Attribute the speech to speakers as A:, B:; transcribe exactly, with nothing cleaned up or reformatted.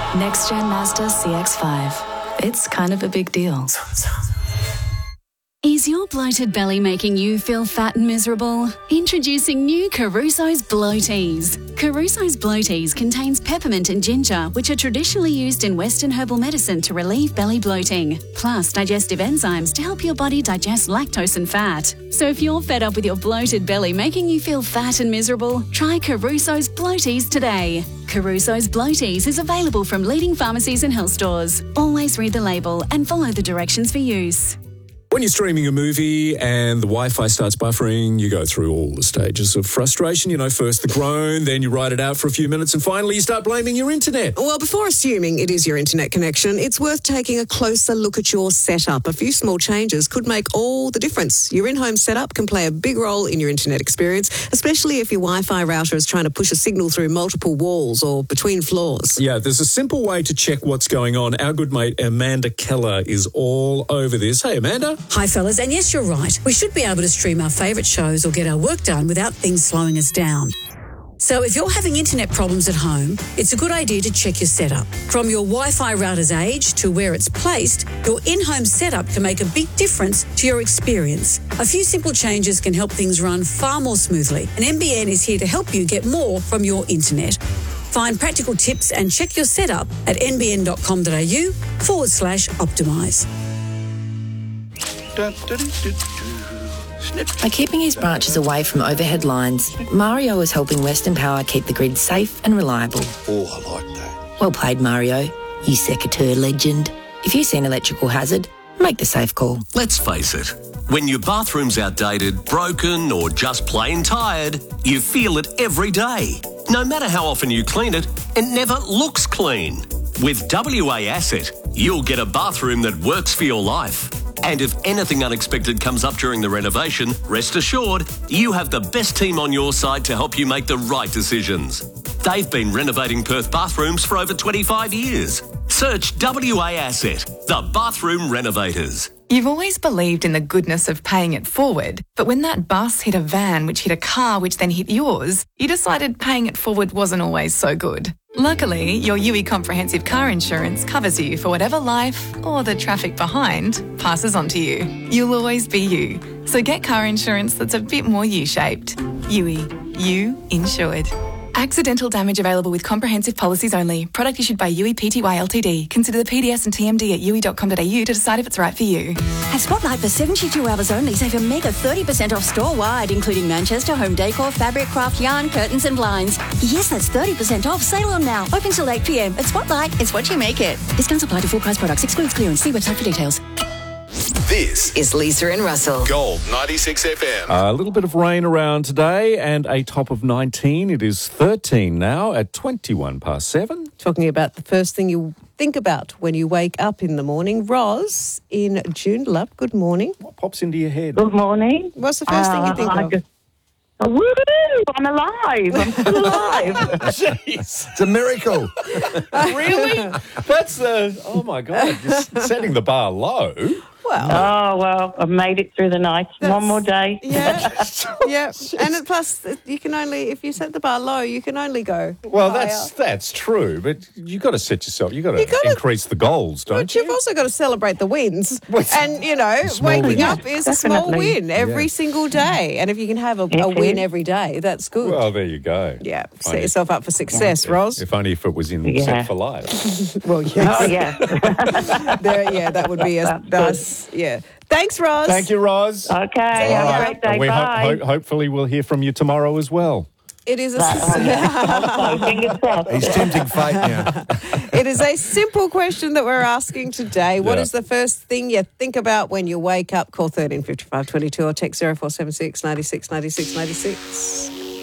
A: Next Gen Mazda C X five. It's kind of a big deal.
B: Is your bloated belly making you feel fat and miserable? Introducing new Caruso's Bloaties. Caruso's Bloaties contains peppermint and ginger, which are traditionally used in Western herbal medicine to relieve belly bloating, plus digestive enzymes to help your body digest lactose and fat. So if you're fed up with your bloated belly making you feel fat and miserable, try Caruso's Bloaties today. Caruso's Bloaties is available from leading pharmacies and health stores. Always read the label and follow the directions for use.
C: When you're streaming a movie and the Wi-Fi starts buffering, you go through all the stages of frustration. You know, first the groan, then you ride it out for a few minutes, and finally you start blaming your internet.
D: Well, before assuming it is your internet connection, it's worth taking a closer look at your setup. A few small changes could make all the difference. Your in-home setup can play a big role in your internet experience, especially if your Wi-Fi router is trying to push a signal through multiple walls or between floors.
C: Yeah, there's a simple way to check what's going on. Our good mate Amanda Keller is all over this. Hey, Amanda.
E: Hi, fellas. And yes, you're right. We should be able to stream our favourite shows or get our work done without things slowing us down. So if you're having internet problems at home, it's a good idea to check your setup. From your Wi-Fi router's age to where it's placed, your in-home setup can make a big difference to your experience. A few simple changes can help things run far more smoothly, and N B N is here to help you get more from your internet. Find practical tips and check your setup at nbn.com.au forward slash optimise.
F: By keeping his branches away from overhead lines, Mario is helping Western Power keep the grid safe and reliable.
G: Oh, I like that.
F: Well played, Mario, you secateur legend. If you see an electrical hazard, make the safe call.
H: Let's face it, when your bathroom's outdated, broken or just plain tired, you feel it every day. No matter how often you clean it, it never looks clean. With W A Asset, you'll get a bathroom that works for your life. And if anything unexpected comes up during the renovation, rest assured, you have the best team on your side to help you make the right decisions. They've been renovating Perth bathrooms for over twenty-five years. Search W A Asset, the bathroom renovators.
I: You've always believed in the goodness of paying it forward, but when that bus hit a van which hit a car which then hit yours, you decided paying it forward wasn't always so good. Luckily, your U I Comprehensive Car Insurance covers you for whatever life, or the traffic behind, passes on to you. You'll always be you. So get car insurance that's a bit more U-shaped. U I. You insured. Accidental damage available with comprehensive policies only. Product issued by U I Pty Ltd. Consider the P D S and T M D at u i dot com dot a u to decide if it's right for you.
J: At Spotlight, for seventy-two hours only, save a mega thirty percent off store-wide, including Manchester, home decor, fabric, craft, yarn, curtains and blinds. Yes, that's thirty percent off. Sale on now. Open till eight p m. At Spotlight, it's what you make it. Discounts apply to full-price products. Excludes clearance. See website for details.
K: This
D: is Lisa and Russell.
K: Gold ninety-six F M.
C: A little bit of rain around today and a top of nineteen. It is thirteen now at twenty-one past seven.
D: Talking about the first thing you think about when you wake up in the morning. Roz in Joondalup, good morning.
C: What pops into your head?
L: Good morning.
D: What's the first uh, thing you think
L: I
D: of?
L: Just, oh, woo! I'm alive. I'm still alive.
G: Jeez, it's a miracle.
C: Really? That's uh, oh my God! Just setting the bar low.
D: Well,
L: oh, well, I've made it through the night. One more day.
D: Yeah, yeah. And it, plus, you can only, if you set the bar low, you can only go
C: Well,
D: higher.
C: that's that's true, but you've got to set yourself, you've got
D: You
C: to
D: gotta-
C: increase the goals, don't
D: But
C: you?
D: you've also got to celebrate the wins. And, you know,
C: Small
D: waking
C: wins.
D: up is a small
L: Definitely.
D: win every
C: Yeah.
D: single day. And if you can have a,
L: It
D: a win
L: is.
D: every day, that's good.
C: Well, there you go.
D: yeah, set
C: Only-
D: yourself up for success, Roz.
C: If only if it was in
L: Yeah.
C: Set for Life.
D: Well, yeah.
L: Oh, yeah.
D: There, yeah, that would be a
L: That's good.
D: nice, yeah. Thanks, Roz.
C: Thank you, Roz.
L: Okay,
C: All
L: have
C: right.
L: a great day.
C: And we ho-
L: Bye.
C: ho- hopefully we'll hear from you tomorrow as well.
D: It is a
L: So, fingers crossed.
G: He's tempting fate now.
D: it is a simple question that we're asking today. What
C: Yeah.
D: is the first thing you think about when you wake up? Call thirteen fifty-five twenty-two or text zero four seven six ninety-six ninety-six ninety-six.